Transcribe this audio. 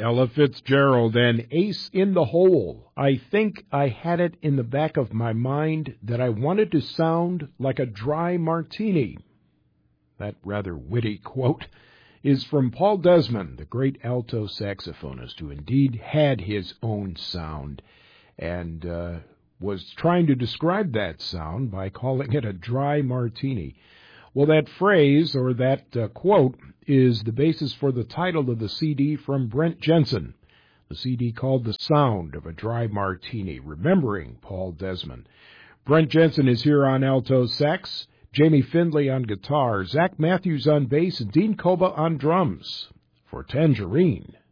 Ella Fitzgerald and Ace in the Hole. I think I had it in the back of my mind that I wanted to sound like a dry martini. That rather witty quote is from Paul Desmond, the great alto saxophonist who indeed had his own sound and was trying to describe that sound by calling it a dry martini. Well, that phrase or that quote is the basis for the title of the CD from Brent Jensen, the CD called The Sound of a Dry Martini, remembering Paul Desmond. Brent Jensen is here on alto sax, Jamie Findlay on guitar, Zach Matthews on bass, and Dean Koba on drums for Tangerine.